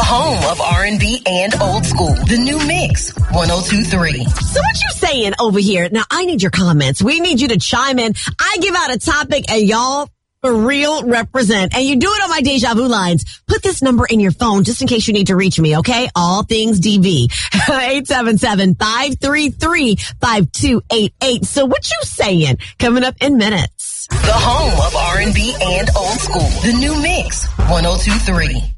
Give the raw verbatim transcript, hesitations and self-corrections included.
home of R and B and old school. The New Mix, one oh two point three. So what you saying over here? Now, I need your comments. We need you to chime in. I give out a topic and y'all for real represent. And you do it on my Deja Vu lines. Put this number in your phone just in case you need to reach me, okay? All things D V. eight seven seven, five three three, five two eight eight. So what you saying? Coming up in minutes. The home of R and B and old school. The New Mix, one oh two point three.